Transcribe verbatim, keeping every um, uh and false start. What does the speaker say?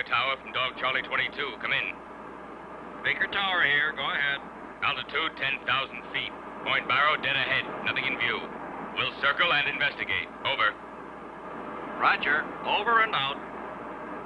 Tower from Dog Charlie twenty-two. Come in. Baker Tower here. Go ahead. Altitude ten thousand feet. Point Barrow dead ahead. Nothing in view. We'll circle and investigate. Over. Roger. Over and out.